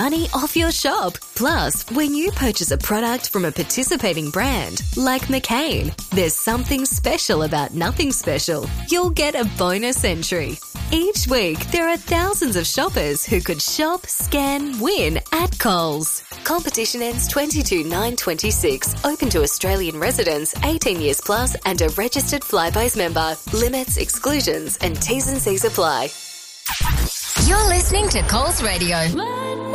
money off your shop. Plus, when you purchase a product from a participating brand, like McCain, there's something special about nothing special. You'll get a bonus entry. Each week, there are thousands of shoppers who could shop, scan, win at Coles. Competition ends 22/9/26. Open to Australian residents, 18 years plus and a registered Flybuys member. Limits, exclusions and T's and C's apply. You're listening to Coles Radio.